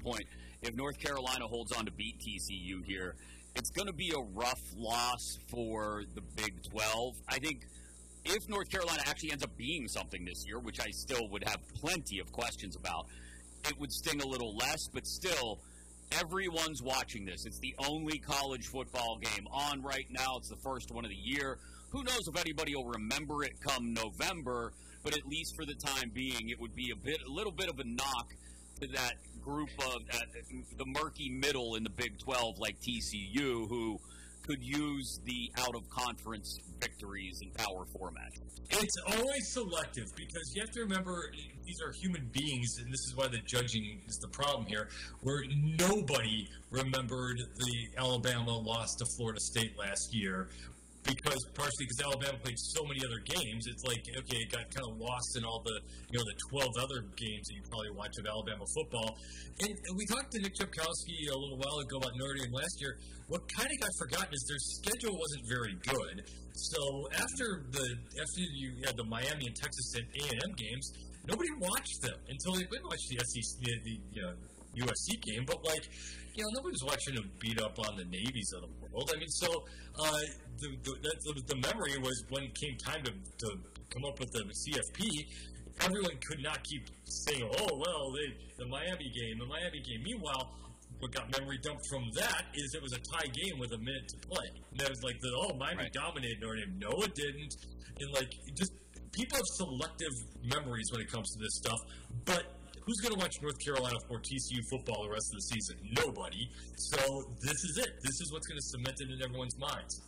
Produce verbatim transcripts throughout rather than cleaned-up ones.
point, if North Carolina holds on to beat T C U here, it's going to be a rough loss for the Big twelve. I think if North Carolina actually ends up being something this year, which I still would have plenty of questions about, it would sting a little less, but still, everyone's watching this. It's the only college football game on right now. It's the first one of the year. Who knows if anybody will remember it come November, but at least for the time being, it would be a bit, a little bit of a knock to that group of uh, the murky middle in the Big twelve like T C U, who could use the out-of-conference victories in power format. It's always selective because you have to remember these are human beings, and this is why the judging is the problem here, where nobody remembered the Alabama loss to Florida State last year. Because partially because Alabama played so many other games, it's like, okay, it got kind of lost in all the, you know, the twelve other games that you probably watch of Alabama football. And, and we talked to Nick Chupkowski a little while ago about Notre Dame last year. What kind of got forgotten is their schedule wasn't very good. So after the after you had the Miami and Texas A and M games, nobody watched them until they watched the S E C, the, the you know, U S C game. But like, you know, nobody was watching them beat up on the navies of the world. I mean, so uh, the, the, the the memory was when it came time to, to come up with the C F P, everyone could not keep saying, oh, well, they, the Miami game, the Miami game. Meanwhile, what got memory dumped from that is it was a tie game with a minute to play. And that was like, the, oh, Miami right. dominated Notre Dame. No, it didn't. And, like, just people have selective memories when it comes to this stuff. But who's going to watch North Carolina or T C U football the rest of the season? Nobody. So this is it. This is what's going to cement it in everyone's minds.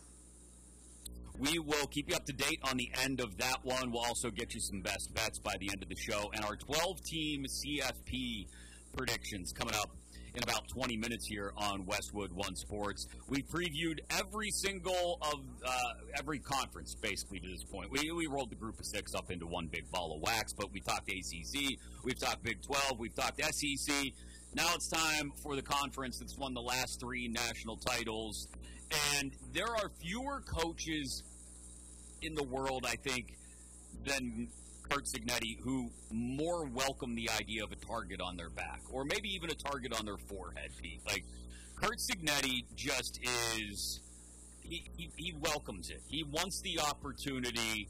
We will keep you up to date on the end of that one. We'll also get you some best bets by the end of the show. And our twelve-team C F P predictions coming up in about twenty minutes here on Westwood One Sports. We previewed every single of uh, every conference, basically, to this point. We, we rolled the group of six up into one big ball of wax, but we talked A C C, we've talked Big twelve, we've talked S E C. Now it's time for the conference that's won the last three national titles. And there are fewer coaches in the world, I think, than Curt Cignetti, who more welcome the idea of a target on their back, or maybe even a target on their forehead, Pete. Like, Curt Cignetti just is, he, he, he welcomes it. He wants the opportunity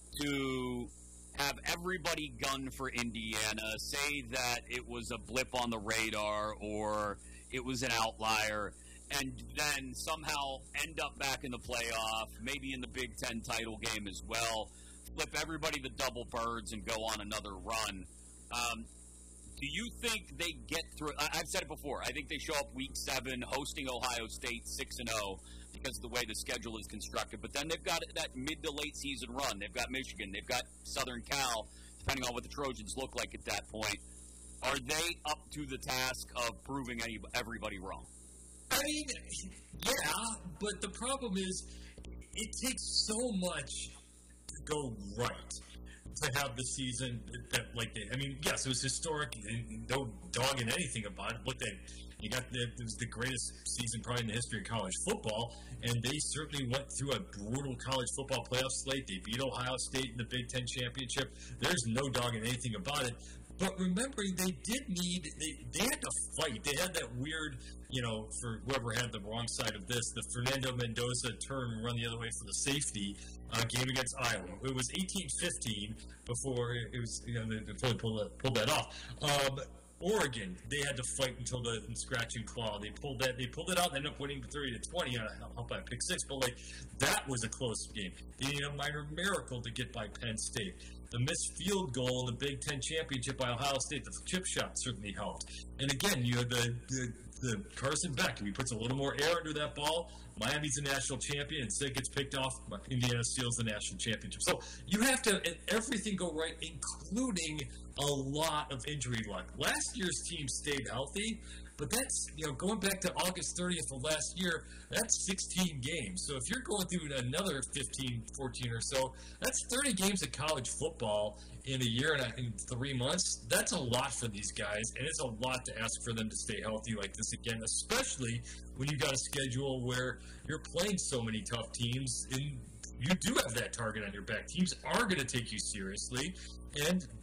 to have everybody gun for Indiana, say that it was a blip on the radar or it was an outlier, and then somehow end up back in the playoff, maybe in the Big Ten title game as well, flip everybody to double birds and go on another run. Um, do you think they get through – I've said it before. I think they show up week seven hosting Ohio State six and oh because of the way the schedule is constructed. But then they've got that mid to late season run. They've got Michigan. They've got Southern Cal, depending on what the Trojans look like at that point. Are they up to the task of proving any, everybody wrong? I mean, yeah, but the problem is it takes so much to go right to have the season that, like, they, I mean, yes, it was historic, and no dog in anything about it. Look, they, you got the, it was the greatest season probably in the history of college football, and they certainly went through a brutal college football playoff slate. They beat Ohio State in the Big Ten championship. There's no dog in anything about it. But remembering they did need, they, they had to fight. They had that weird, you know, for whoever had the wrong side of this, the Fernando Mendoza turn and run the other way for the safety uh, game against Iowa. It was eighteen fifteen before it was, you know, they, they fully pulled that, pulled that off. Um, Oregon, they had to fight until the scratch and claw. They pulled that. They pulled it out and ended up winning thirty to twenty on a help by a pick six. But like that was a close game. They needed a minor miracle to get by Penn State. The missed field goal in the Big Ten championship by Ohio State, the chip shot certainly helped. And again, you know the the, the Carson Beck. If he puts a little more air into that ball, Miami's the national champion. Instead, gets picked off. Indiana steals the national championship. So you have to everything go right, including a lot of injury luck. Last year's team stayed healthy, but that's, you know, going back to August thirtieth of last year, that's sixteen games. So if you're going through another fifteen, fourteen or so, that's thirty games of college football in a year and in three months. That's a lot for these guys, and it's a lot to ask for them to stay healthy like this again, especially when you've got a schedule where you're playing so many tough teams, and you do have that target on your back. Teams are going to take you seriously, and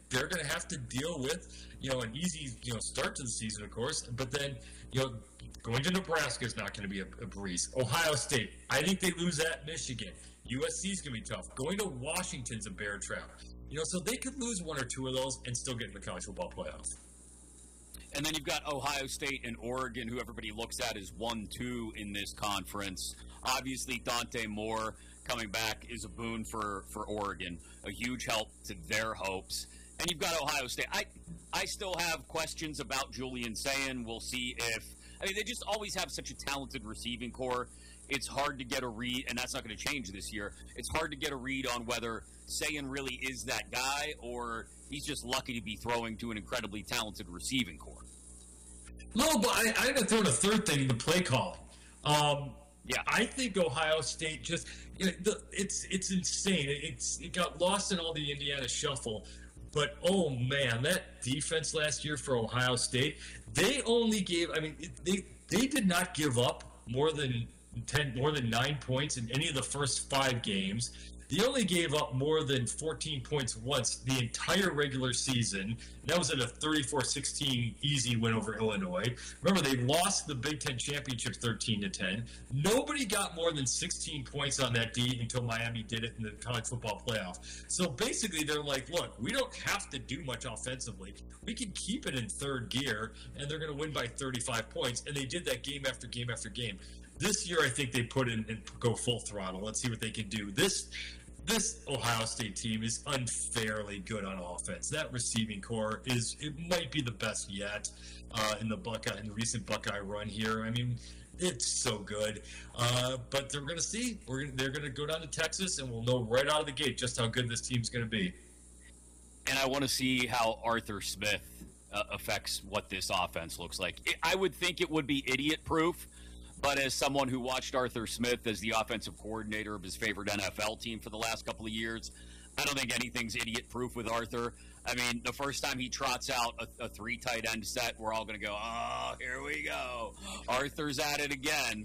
they're going to have to deal with, you know, an easy, you know, start to the season, of course, but then, you know, going to Nebraska is not going to be a, a breeze. Ohio State, I think they lose at Michigan. U S C is going to be tough. Going to Washington's a bear trap. You know, so they could lose one or two of those and still get in the college football playoff. And then you've got Ohio State and Oregon, who everybody looks at as one two in this conference. Obviously, Dante Moore coming back is a boon for, for Oregon, a huge help to their hopes. And you've got Ohio State. I I still have questions about Julian Sayin. We'll see if – I mean, they just always have such a talented receiving core. It's hard to get a read, and that's not going to change this year. It's hard to get a read on whether Sayin really is that guy or he's just lucky to be throwing to an incredibly talented receiving core. No, but I, I got to throw in a third thing, the play calling. Um, yeah, I think Ohio State just you know, the, it's it's insane. It's it got lost in all the Indiana shuffle. But, oh, man, that defense last year for Ohio State, they only gave – I mean, they they did not give up more than ten, more than nine points in any of the first five games. They only gave up more than fourteen points once the entire regular season. That was at a thirty-four sixteen easy win over Illinois. Remember, they lost the Big Ten Championship thirteen to ten. Nobody got more than sixteen points on that D until Miami did it in the college football playoff. So basically, they're like, look, we don't have to do much offensively. We can keep it in third gear, and they're going to win by thirty-five points. And they did that game after game after game. This year, I think they put in and go full throttle. Let's see what they can do. This this Ohio State team is unfairly good on offense. That receiving core is it might be the best yet uh, in the Buckeye in the recent Buckeye run here. I mean, it's so good. Uh, but they're going to see. We're gonna, they're going to go down to Texas, and we'll know right out of the gate just how good this team's going to be. And I want to see how Arthur Smith uh, affects what this offense looks like. It, I would think it would be idiot-proof. But as someone who watched Arthur Smith as the offensive coordinator of his favorite N F L team for the last couple of years, I don't think anything's idiot-proof with Arthur. I mean, the first time he trots out a, a three tight end set, we're all going to go, oh, here we go. Arthur's at it again.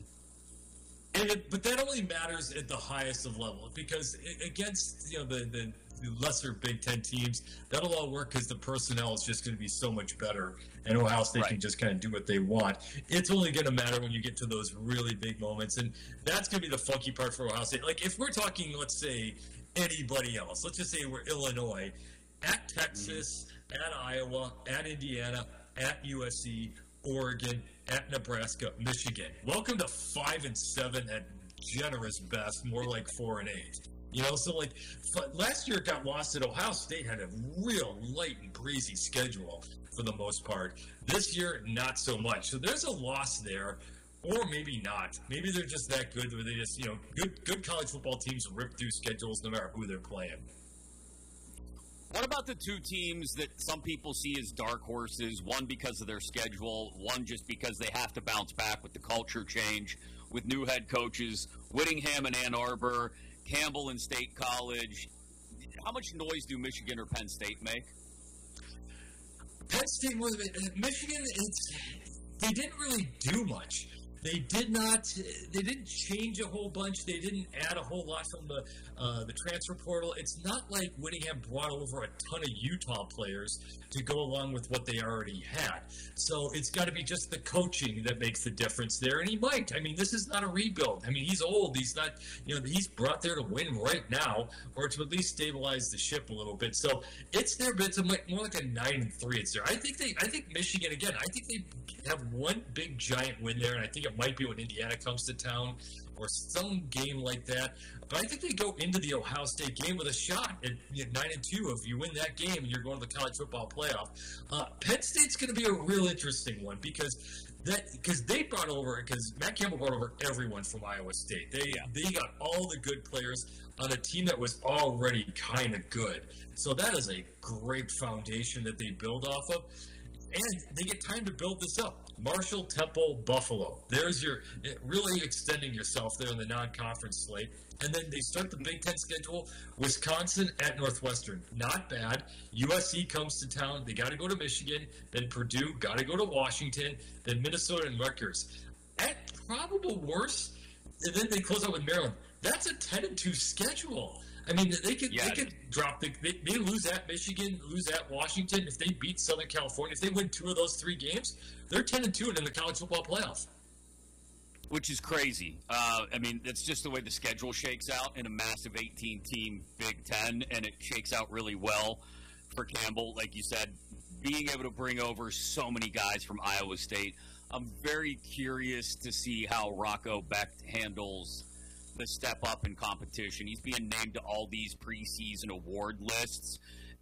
And it, but that only matters at the highest of levels because against you know the, the, the lesser Big Ten teams, that'll all work because the personnel is just going to be so much better, and Ohio State right. can just kind of do what they want. It's only going to matter when you get to those really big moments, and that's going to be the funky part for Ohio State. Like if we're talking, let's say anybody else, let's just say we're Illinois, at Texas, mm-hmm. at Iowa, at Indiana, at U S C, Oregon, at Nebraska, Michigan. Welcome to five and seven at generous best, more like four and eight. You know, so like last year it got lost that Ohio State had a real light and breezy schedule for the most part. This year, not so much. So there's a loss there, or maybe not. Maybe they're just that good where they just, you know, good good college football teams rip through schedules no matter who they're playing. What about the two teams that some people see as dark horses, one because of their schedule, one just because they have to bounce back with the culture change, with new head coaches, Whittingham and Ann Arbor, Campbell and State College? How much noise do Michigan or Penn State make? Penn State, Michigan, it's, they didn't really do much. They did not. They didn't change a whole bunch. They didn't add a whole lot from the uh, the transfer portal. It's not like Whittingham brought over a ton of Utah players to go along with what they already had. So it's got to be just the coaching that makes the difference there. And he might. I mean, this is not a rebuild. I mean, he's old. He's not. You know, he's brought there to win right now, or to at least stabilize the ship a little bit. So it's there, but it's a, more like a nine and three. It's there. I think they. I think Michigan again. I think they have one big giant win there, and I think it might be when Indiana comes to town or some game like that. But I think they go into the Ohio State game with a shot at you know, nine and two. If you win that game, you're going to the college football playoff. Uh, Penn State's going to be a real interesting one because that because they brought over because Matt Campbell brought over everyone from Iowa State. They yeah. they got all the good players on a team that was already kind of good. So that is a great foundation that they build off of. And they get time to build this up. Marshall, Temple, Buffalo. There's your really extending yourself there in the non-conference slate. And then they start the Big Ten schedule. Wisconsin at Northwestern. Not bad. U S C comes to town. They got to go to Michigan. Then Purdue. Got to go to Washington. Then Minnesota and Rutgers. At probable worst, and then they close out with Maryland. That's a ten and two schedule. I mean, they could Yeah. they could drop the they, they lose at Michigan, lose at Washington. If they beat Southern California, if they win two of those three games, they're ten and two in the college football playoff. Which is crazy. Uh, I mean, that's just the way the schedule shakes out in a massive eighteen-team Big Ten, and it shakes out really well for Campbell. Like you said, being able to bring over so many guys from Iowa State. I'm very curious to see how Rocco Becht handles the step up in competition. He's being named to all these preseason award lists,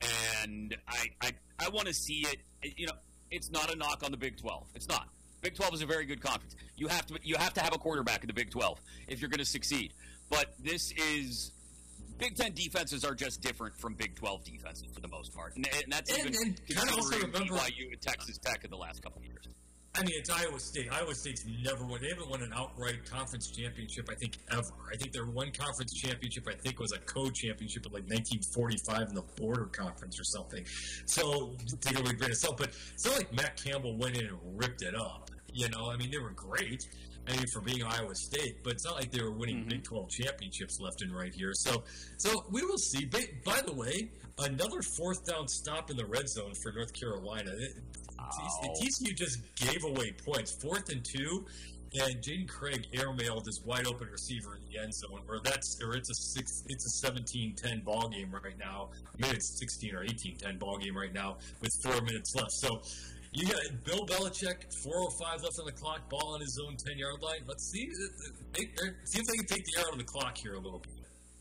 and I I, I want to see it. You know, it's not a knock on the Big twelve. It's not. Big twelve is a very good conference. You have to you have to have a quarterback in the Big twelve if you're going to succeed. But this is Big Ten defenses are just different from Big twelve defenses for the most part, and, and that's And- even and kind of also considering remember- B Y U and Texas Tech in the last couple of years. I mean, it's Iowa State. Iowa State's never won. They haven't won an outright conference championship, I think, ever. I think their one conference championship, I think, was a co-championship in like nineteen forty-five in the Border Conference or something. So, take it with a grain of salt. But it's not like Matt Campbell went in and ripped it up. You know, I mean, they were great. I mean, for being Iowa State, but it's not like they were winning Mm-hmm. Big twelve championships left and right here. So, so we will see. By, by the way, another fourth down stop in the red zone for North Carolina. It, Wow. T C U just gave away points, fourth and two, and Jaden Craig airmailed his wide open receiver in the end zone. Or that's, or it's a six, it's a seventeen ten ball game right now. Maybe it's sixteen or eighteen ten ball game right now with four minutes left. So you got Bill Belichick, four oh five left on the clock, ball on his own ten yard line. Let's see, see if they can take the air out of the clock here a little bit.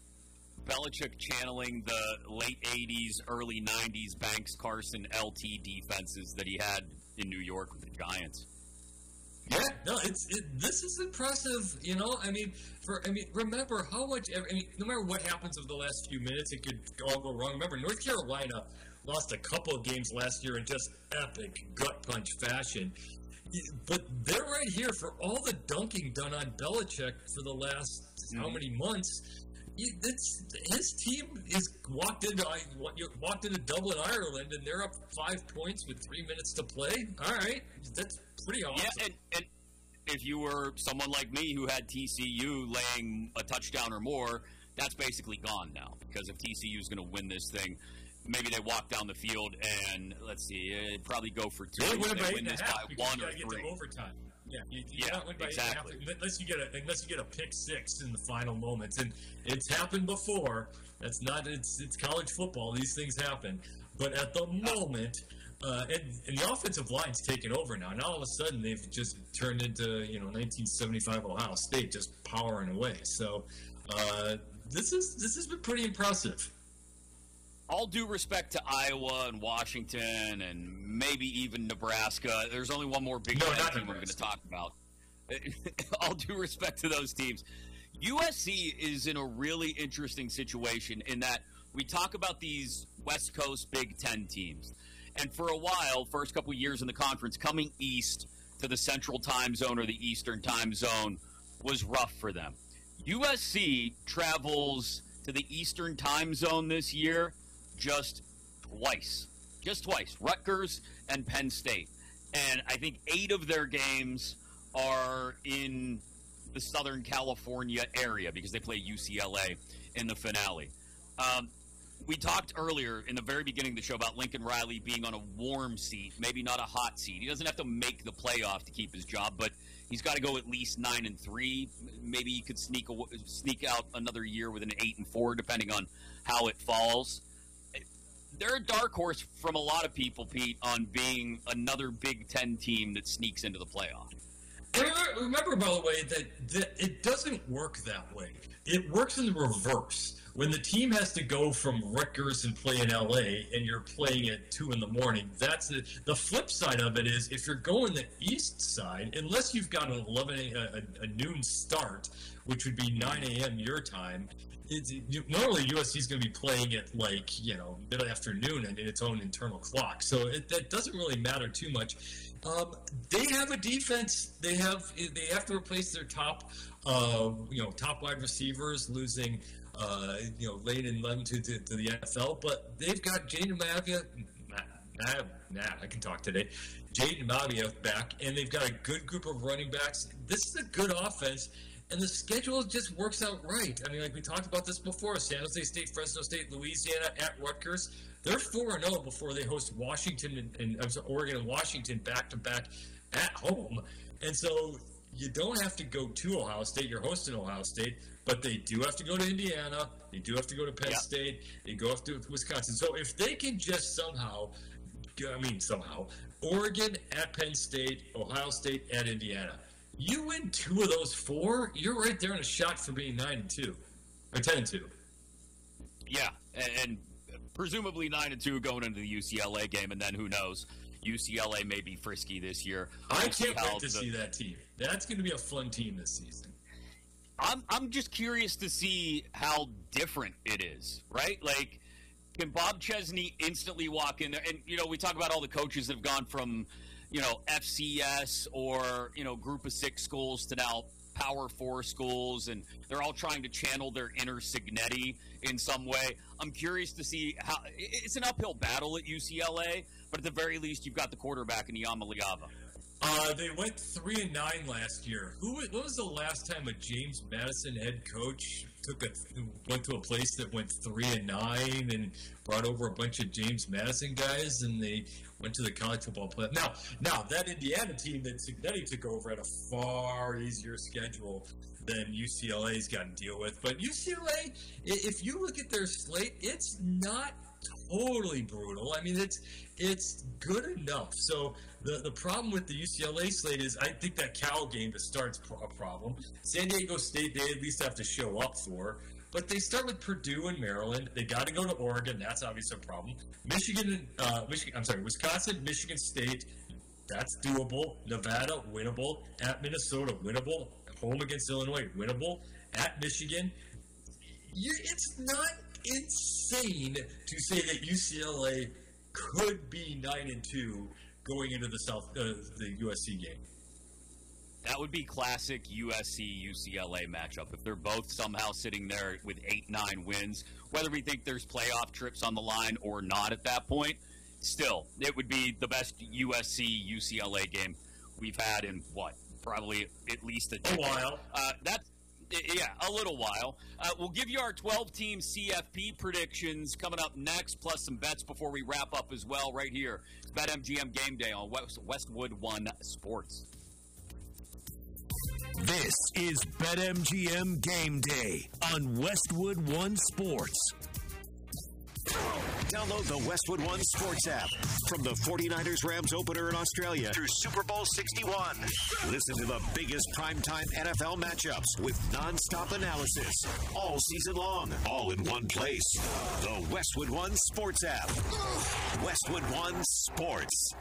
Belichick channeling the late eighties, early nineties Banks Carson L T defenses that he had in New York with the Giants. Yeah, no, it's it, this is impressive. You know, I mean, for I mean, remember how much. I mean, no matter what happens over the last few minutes, it could all go wrong. Remember, North Carolina lost a couple of games last year in just epic gut punch fashion. But they're right here for all the dunking done on Belichick for the last mm-hmm. how many months. It's, his team is walked into walked into Dublin, Ireland, and they're up five points with three minutes to play. All right, that's pretty awesome. Yeah, and, and if you were someone like me who had T C U laying a touchdown or more, that's basically gone now. Because if T C U is going to win this thing, maybe they walk down the field and let's see, it'd probably go for two. They win, they by win this by one or get three. To overtime. Yeah, you, you yeah, don't win by exactly. Eight unless you get a unless you get a pick six in the final moments, and it's happened before. That's not it's it's college football. These things happen, but at the moment, uh, and, and the offensive line's taken over now. Now all of a sudden they've just turned into you know nineteen seventy-five Ohio State, just powering away. So uh, this is this has been pretty impressive. All due respect to Iowa and Washington and maybe even Nebraska, there's only one more Big No, Ten not team we're going to Nebraska. talk about. All due respect to those teams. U S C is in a really interesting situation in that we talk about these West Coast Big Ten teams. And for a while, first couple years in the conference, coming east to the Central Time Zone or the Eastern Time Zone was rough for them. U S C travels to the Eastern Time Zone this year just twice. Just twice. Rutgers and Penn State. And I think eight of their games are in the Southern California area because they play U C L A in the finale. Um, we talked earlier in the very beginning of the show about Lincoln Riley being on a warm seat, maybe not a hot seat. He doesn't have to make the playoff to keep his job, but he's got to go at least nine and three. Maybe he could sneak a, sneak out another year with an eight and four, depending on how it falls. They're a dark horse from a lot of people, Pete, on being another Big Ten team that sneaks into the playoff. And remember, remember, by the way, that, that it doesn't work that way. It works in the reverse. When the team has to go from Rutgers and play in L A and you're playing at two in the morning, that's the, the flip side of it is if you're going the east side, unless you've got an eleven a, a, a noon start, which would be nine a.m. your time, it's, you, normally U S C is going to be playing at like, you know, mid-afternoon and in its own internal clock. So it, that doesn't really matter too much. Um, they have a defense. They have they have to replace their top, uh, you know, top wide receivers, losing, uh, you know, late in eleven to, to, to the N F L. But they've got Jaden Mavia. Nah, nah, I can talk today. Jaden Mavia back, and they've got a good group of running backs. This is a good offense. and the schedule just works out right. I mean, like we talked about this before, San Jose State, Fresno State, Louisiana at Rutgers. They're four and oh before they host Washington and, and I'm sorry, Oregon and Washington back-to-back at home. And so you don't have to go to Ohio State. You're hosting Ohio State, but they do have to go to Indiana. They do have to go to Penn yeah. State. They go up to Wisconsin. So if they can just somehow, I mean somehow, Oregon at Penn State, Ohio State at Indiana, you win two of those four, you're right there in a shot for being nine and two, or ten and two. Yeah, and, and presumably nine and two going into the U C L A game, and then who knows? U C L A may be frisky this year. We'll I can't wait to the, see that team. That's going to be a fun team this season. I'm I'm just curious to see how different it is, right? Like, can Bob Chesney instantly walk in there? And, you know, we talk about all the coaches that have gone from, you know, F C S or, you know, group of six schools to now Power Four schools, and they're all trying to channel their inner Signetti in some way. I'm curious to see how – it's an uphill battle at U C L A, but at the very least, you've got the quarterback in Yamaliava. Uh, they went three and nine last year. Who? When was the last time a James Madison head coach took a went to a place that went three and nine and brought over a bunch of James Madison guys, and they went to the college football playoff? Now, now that Indiana team that Signetti took over had a far easier schedule than U C L A's got to deal with. But U C L A, if you look at their slate, it's not totally brutal. I mean, it's it's good enough. So the the problem with the U C L A slate is I think that Cal game to start's a problem. San Diego State, they at least have to show up for. But they start with Purdue and Maryland. They got to go to Oregon. That's obviously a problem. Michigan, uh, Michigan. I'm sorry, Wisconsin, Michigan State. That's doable. Nevada, winnable. At Minnesota, winnable. Home against Illinois, winnable. At Michigan, you, it's not insane to say that U C L A could be nine and two going into the South, uh, the U S C game. That would be classic U S C U C L A matchup if they're both somehow sitting there with eight, nine wins. Whether we think there's playoff trips on the line or not at that point, still, it would be the best U S C U C L A game we've had in what? Probably at least a decade. A while. Uh, that's Yeah, a little while. Uh, we'll give you our twelve-team C F P predictions coming up next, plus some bets before we wrap up as well right here. It's BetMGM Game Day on West, Westwood One Sports. This is BetMGM Game Day on Westwood One Sports. Download the Westwood One Sports app. From the forty-niners Rams opener in Australia through Super Bowl sixty-one. Listen to the biggest primetime N F L matchups with nonstop analysis all season long, all in one place. The Westwood One Sports app. Westwood One Sports.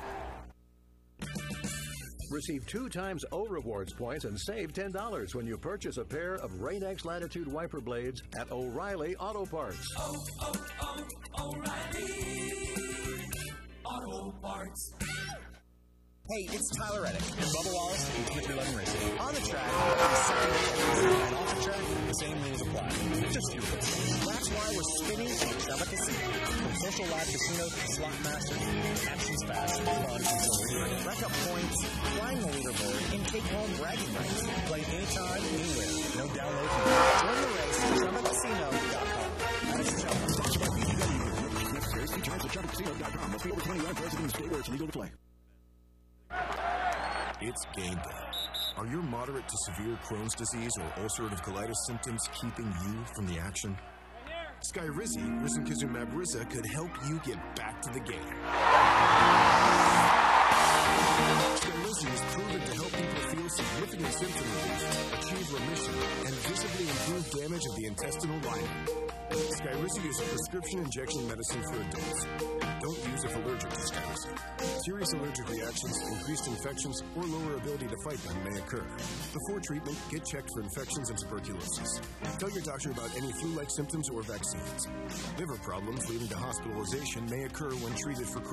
Receive two times O Rewards points and save ten dollars when you purchase a pair of Rain-X Latitude wiper blades at O'Reilly Auto Parts. Oh, oh, oh, O'Reilly Auto Parts. Hey, it's Tyler Reddick and Bubba Wallace from Quick eleven Racing. On the track, the same rules, and off the track, the same rules apply. Just do this. That's why we're spinning at Chumba Casino. From social live casino to slot master, actions fast, fun, and rack up points, climb the leaderboard, and take home bragging rights. Play anytime, anywhere. No download fee. Join the race at Chumba Casino dot com. That's Chumba. Sponsored by B G W. Necessary. See terms at Chumba Casino dot com. Must be over twenty-one. Present in the state where it's legal to play. It's game day. Are your moderate to severe Crohn's disease or ulcerative colitis symptoms keeping you from the action? Skyrizi, risankizumab Riza, could help you get back to the game. Skyrizi is proven to help people feel significant symptom relief, achieve remission, and visibly improve damage of the intestinal lining. Skyrizi is a prescription injection medicine for adults. Don't use if allergic to Skyrizi. Serious allergic reactions, increased infections, or lower ability to fight them may occur. Before treatment, get checked for infections and tuberculosis. Tell your doctor about any flu-like symptoms or vaccines. Liver problems leading to hospitalization may occur when treated for